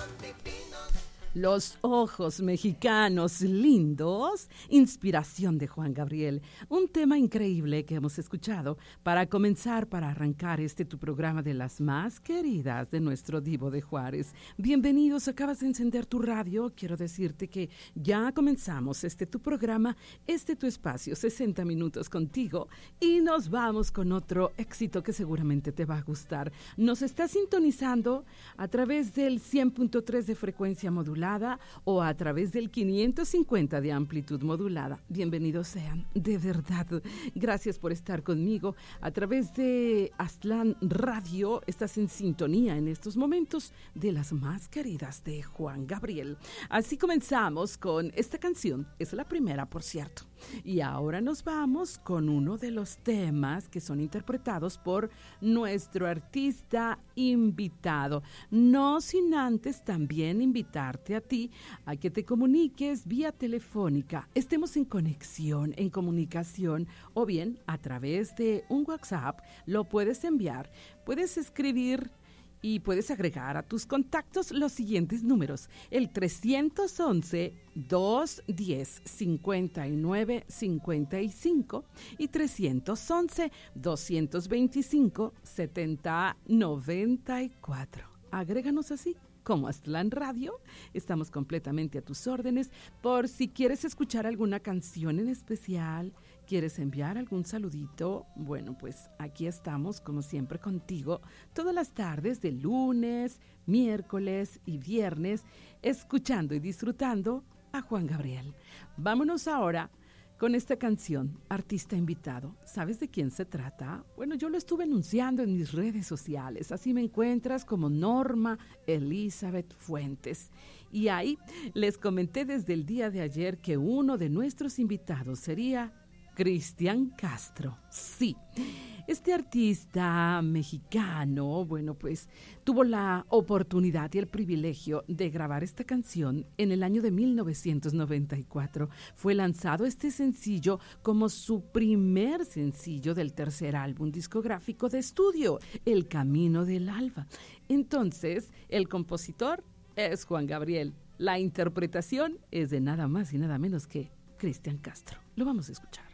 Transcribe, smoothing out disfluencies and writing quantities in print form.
Los ojos mexicanos lindos, inspiración de Juan Gabriel. Un tema increíble que hemos escuchado para comenzar, para arrancar tu programa de las más queridas de nuestro Divo de Juárez. Bienvenidos, acabas de encender tu radio. Quiero decirte que ya comenzamos tu programa, tu espacio, 60 minutos contigo, y nos vamos con otro éxito que seguramente te va a gustar. Nos está sintonizando a través del 100.3 de frecuencia modulada o a través del 550 de amplitud modulada. Bienvenidos sean, de verdad. Gracias por estar conmigo. A través de Aztlán Radio estás en sintonía en estos momentos de las más queridas de Juan Gabriel. Así comenzamos con esta canción. Es la primera, por cierto. Y ahora nos vamos con uno de los temas que son interpretados por nuestro artista invitado. No sin antes también invitarte a ti a que te comuniques vía telefónica. Estemos en conexión, en comunicación, o bien a través de un WhatsApp lo puedes enviar. Puedes escribir y puedes agregar a tus contactos los siguientes números: el 311-210-5955 y 311-225-7094. Agréganos así como Aztlán Radio. Estamos completamente a tus órdenes por si quieres escuchar alguna canción en especial, quieres enviar algún saludito. Bueno, pues aquí estamos como siempre contigo todas las tardes de lunes, miércoles y viernes, escuchando y disfrutando a Juan Gabriel. Vámonos ahora con esta canción, artista invitado. ¿Sabes de quién se trata? Bueno, yo lo estuve anunciando en mis redes sociales. Así me encuentras como Norma Elizabeth Fuentes. Y ahí les comenté desde el día de ayer que uno de nuestros invitados sería Cristian Castro. Sí, este artista mexicano, bueno, pues tuvo la oportunidad y el privilegio de grabar esta canción en el año de 1994. Fue lanzado este sencillo como su primer sencillo del tercer álbum discográfico de estudio, El Camino del Alba. Entonces, el compositor es Juan Gabriel. La interpretación es de nada más y nada menos que Cristian Castro. Lo vamos a escuchar.